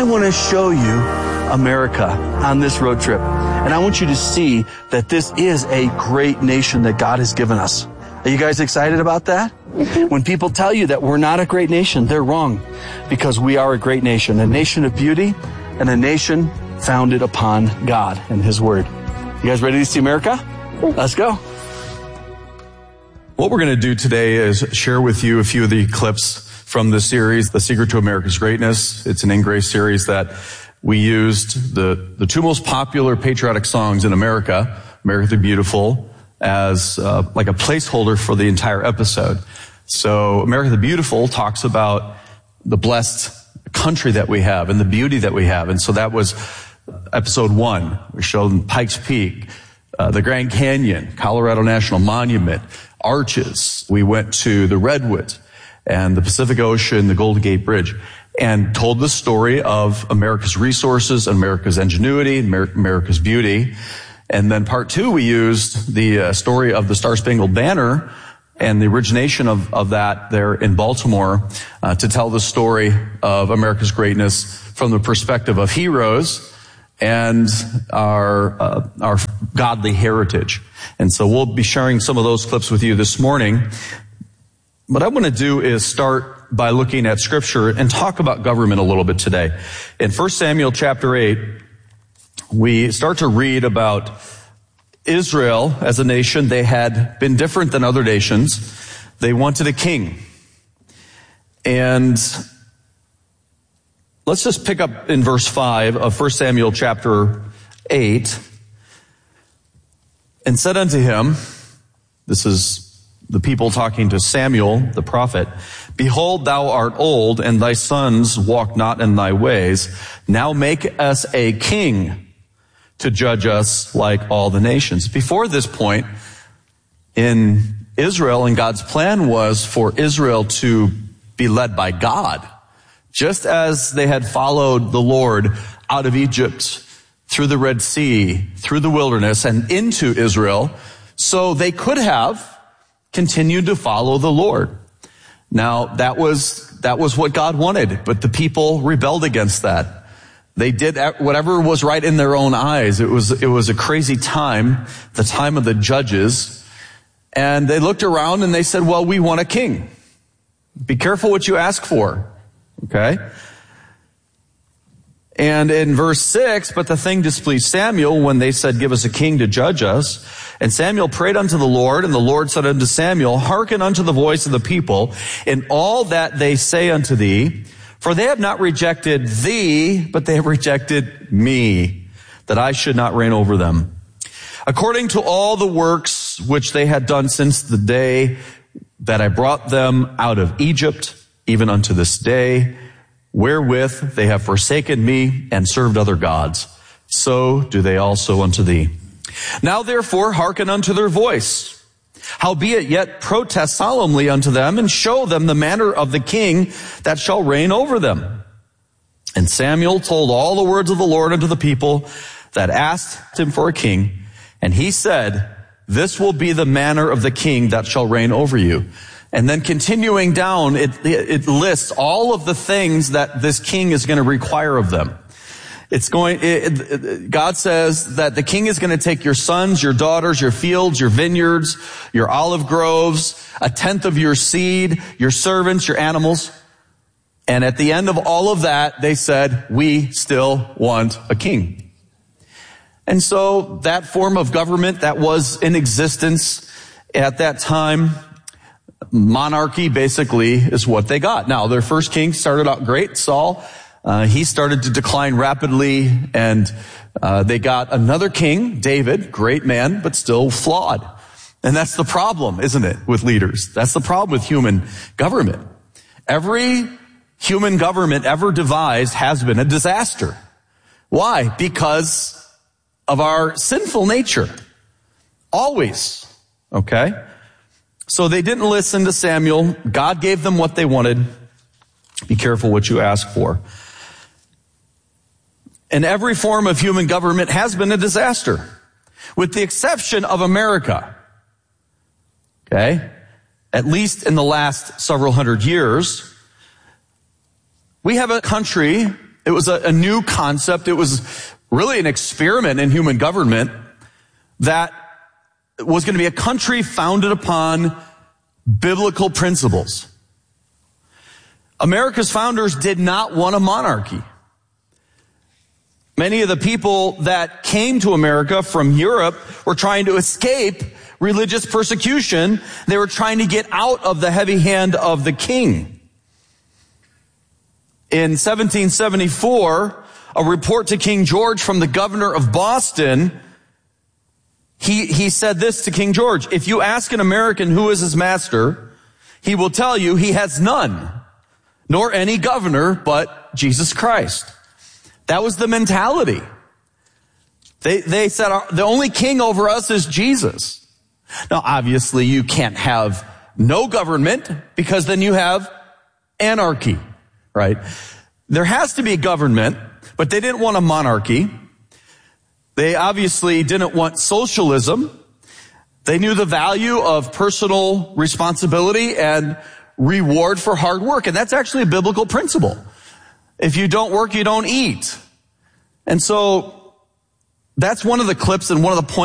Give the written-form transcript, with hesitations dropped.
I want to show you America on this road trip. And I want you to see that this is a great nation that God has given us. Are you guys excited about that? When people tell you that we're not a great nation, they're wrong, because we are a great nation of beauty and a nation founded upon God and His Word. You guys ready to see America? Let's go. What we're going to do today is share with you a few of the clips from the series, The Secret to America's Greatness. It's an In Grace series that we used the two most popular patriotic songs in America, America the Beautiful, as like a placeholder for the entire episode. So America the Beautiful talks about the blessed country that we have and the beauty that we have. And so that was episode 1. We showed Pikes Peak, the Grand Canyon, Colorado National Monument, arches. We went to the Redwoods and the Pacific Ocean, the Golden Gate Bridge, and told the story of America's resources, America's ingenuity, America's beauty. And then part 2, we used the story of the Star-Spangled Banner and the origination of that there in Baltimore to tell the story of America's greatness from the perspective of heroes and our godly heritage. And so we'll be sharing some of those clips with you this morning. What I want to do is start by looking at Scripture and talk about government a little bit today. In 1 Samuel chapter 8, we start to read about Israel as a nation. They had been different than other nations. They wanted a king. And let's just pick up in verse 5 of 1 Samuel chapter 8. And said unto him, this is the people talking to Samuel, the prophet, behold, thou art old, and thy sons walk not in thy ways. Now make us a king to judge us like all the nations. Before this point, in Israel, and God's plan was for Israel to be led by God. Just as they had followed the Lord out of Egypt, through the Red Sea, through the wilderness, and into Israel, so they could have continued to follow the Lord. Now, that was what God wanted, but the people rebelled against that. They did whatever was right in their own eyes. It was a crazy time, the time of the judges, and they looked around and they said, well, we want a king. Be careful what you ask for, okay? And in verse 6, but the thing displeased Samuel when they said, give us a king to judge us. And Samuel prayed unto the Lord, and the Lord said unto Samuel, hearken unto the voice of the people in all that they say unto thee, for they have not rejected thee, but they have rejected me, that I should not reign over them. According to all the works which they had done since the day that I brought them out of Egypt, even unto this day, wherewith they have forsaken me and served other gods, so do they also unto thee. Now therefore hearken unto their voice. Howbeit yet protest solemnly unto them, and show them the manner of the king that shall reign over them. And Samuel told all the words of the Lord unto the people that asked him for a king. And he said, this will be the manner of the king that shall reign over you. And then continuing down, it lists all of the things that this king is going to require of them. God says that the king is going to take your sons, your daughters, your fields, your vineyards, your olive groves, 1/10 of your seed, your servants, your animals. And at the end of all of that, they said, we still want a king. And so that form of government that was in existence at that time, monarchy basically is what they got. Now, their first king started out great, Saul. He started to decline rapidly, and they got another king, David, great man, but still flawed. And that's the problem, isn't it, with leaders? That's the problem with human government. Every human government ever devised has been a disaster. Why? Because of our sinful nature. Always. Okay? So they didn't listen to Samuel. God gave them what they wanted. Be careful what you ask for. And every form of human government has been a disaster, with the exception of America. Okay? At least in the last several hundred years, we have a country It was a new concept. It was really an experiment in human government that was going to be a country founded upon biblical principles. America's founders did not want a monarchy. Many of the people that came to America from Europe were trying to escape religious persecution. They were trying to get out of the heavy hand of the king. In 1774, a report to King George from the governor of Boston, he said this to King George: if you ask an American who is his master, he will tell you he has none, nor any governor but Jesus Christ. That was the mentality. They said the only king over us is Jesus. Now, obviously, you can't have no government because then you have anarchy, right? There has to be government, but they didn't want a monarchy. They obviously didn't want socialism. They knew the value of personal responsibility and reward for hard work. And that's actually a biblical principle. If you don't work, you don't eat. And so that's one of the clips and one of the points